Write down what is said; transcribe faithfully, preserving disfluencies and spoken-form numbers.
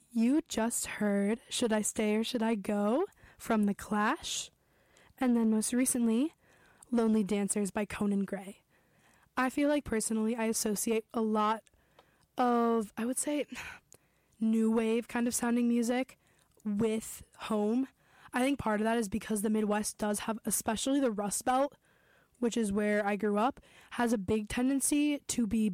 You just heard Should I Stay or Should I Go from The Clash. And then most recently, Lonely Dancers by Conan Gray. I feel like personally I associate a lot of, I would say, new wave kind of sounding music with home. I think part of that is because the Midwest does have, especially the Rust Belt, which is where I grew up, has a big tendency to be